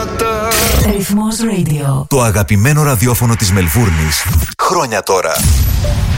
νότα. Ρυθμός Radio. Το αγαπημένο ραδιόφωνο της Μελβούρνης. Χρόνια τώρα.